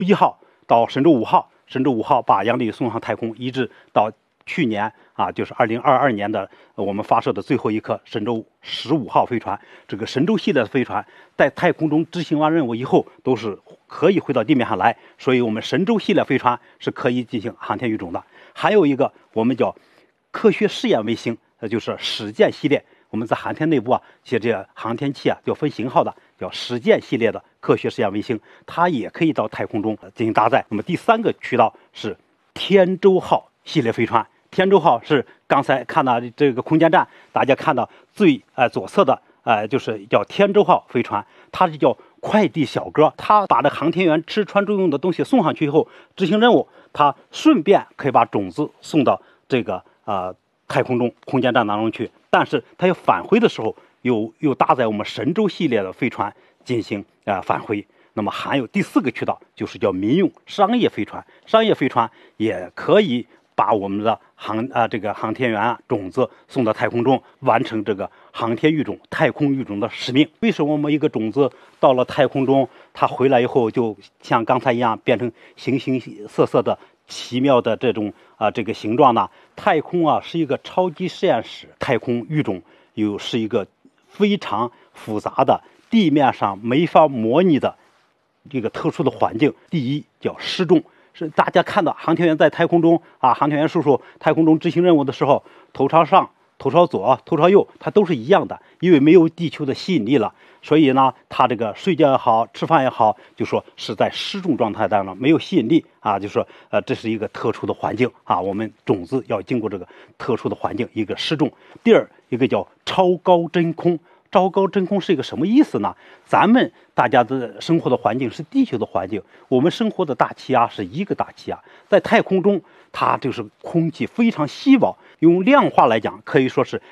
1号到神舟5号，神舟5号把杨利送上太空，一直到去年就是2022年的我们发射的最后一颗神舟15号飞船。这个神舟系列的飞船在太空中执行完任务以后，都是可以回到地面上来，所以我们神舟系列飞船是可以进行航天育种的。还有一个我们叫科学试验卫星，就是实践系列。我们在航天内部写这航天器叫分型号的，叫实践系列的科学试验卫星，它也可以到太空中进行搭载。那么第3个渠道是天舟号系列飞船。天舟号是刚才看到这个空间站，大家看到最左侧的就是叫天舟号飞船，它是叫快递小哥，他把这航天员吃穿住用的东西送上去以后执行任务，他顺便可以把种子送到这个太空中空间站当中去，但是他要返回的时候又搭载我们神舟系列的飞船进行返回。那么还有第4个渠道，就是叫民用商业飞船。商业飞船也可以把我们的这个航天员种子送到太空中，完成这个航天育种、太空育种的使命。为什么我们一个种子到了太空中，它回来以后就像刚才一样变成形形色色的奇妙的这种这个形状呢？太空是一个超级实验室，太空育种是一个非常复杂的地面上没法模拟的一个特殊的环境。第一叫失重，是大家看到航天员在太空中航天员叔叔太空中执行任务的时候，头朝上、头朝左、头朝右，它都是一样的，因为没有地球的吸引力了，所以呢，他这个睡觉也好，吃饭也好，就说是在失重状态当中，没有吸引力就说这是一个特殊的环境我们种子要经过这个特殊的环境，一个失重。第二，一个叫超高真空。超高真空是一个什么意思呢？咱们大家的生活的环境是地球的环境，我们生活的大气压是一个大气压，在太空中它就是空气非常稀薄，用量化来讲可以说是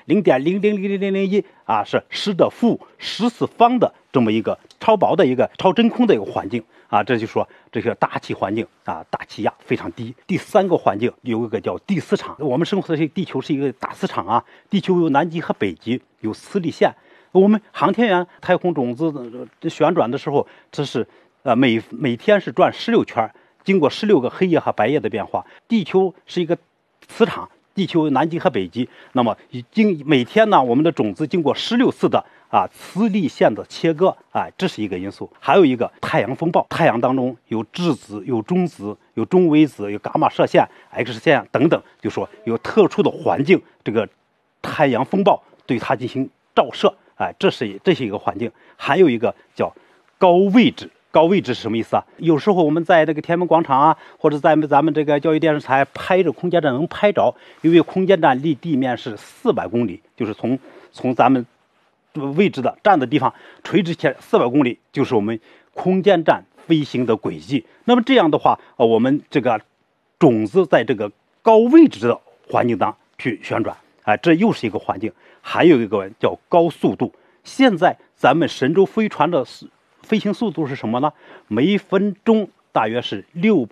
0.000001是10的负14方的这么一个超薄的一个超真空的一个环境这就说这个大气环境大气压非常低。第3个环境有一个叫地磁场，我们生活的地球是一个大磁场地球有南极和北极，有磁力线。我们航天员太空种子旋转的时候，这是每天是转16圈，经过16个黑夜和白夜的变化。地球是一个磁场，地球有南极和北极，那么每天呢，我们的种子经过16次的磁力线的切割这是一个因素。还有一个太阳风暴，太阳当中有质子、有中子、有中微子、有伽马射线、X 线等等，就说有特殊的环境，这个太阳风暴对它进行照射。这是一个环境。还有一个叫高位置。高位置是什么意思有时候我们在这个天安门广场或者在咱们这个教育电视台拍着空间站能拍着，因为空间站离地面是400公里，就是从咱们位置的站的地方垂直前400公里，就是我们空间站飞行的轨迹。那么这样的话，我们这个种子在这个高位置的环境当中去旋转这又是一个环境。还有一个叫高速度。现在咱们神舟飞船的飞行速度是什么呢？每分钟大约是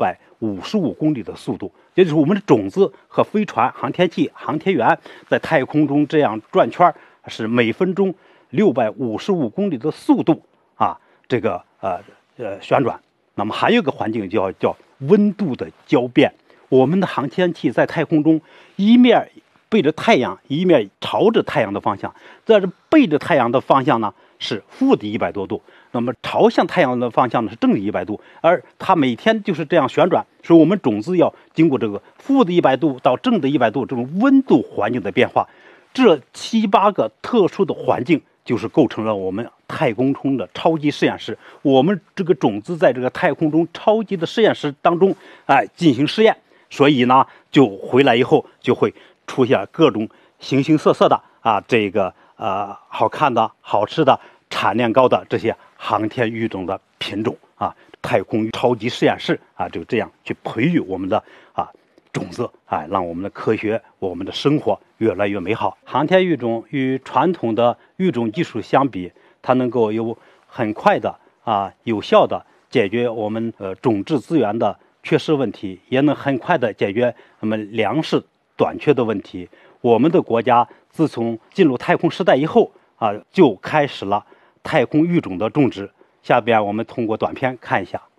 655公里的速度，也就是我们的种子和飞船、航天器、航天员在太空中这样转圈，是每分钟655公里的速度这个旋转。那么还有一个环境叫温度的交变。我们的航天器在太空中一面背着太阳，一面朝着太阳的方向，这是背着太阳的方向呢是负的100多度，那么朝向太阳的方向呢是正的100度，而它每天就是这样旋转，所以我们种子要经过这个负的100度到正的100度这种温度环境的变化。这7、8个特殊的环境就是构成了我们太空中的超级实验室。我们这个种子在这个太空中超级的实验室当中进行实验，所以呢就回来以后就会出现各种形形色色的这个好看的、好吃的、产量高的这些航天育种的品种太空超级实验室就这样去培育我们的种子让我们的科学、我们的生活越来越美好。航天育种与传统的育种技术相比，它能够有很快的有效的解决我们种质资源的缺失问题，也能很快的解决我们粮食短缺的问题。我们的国家自从进入太空时代以后就开始了太空育种的种植。下边我们通过短片看一下。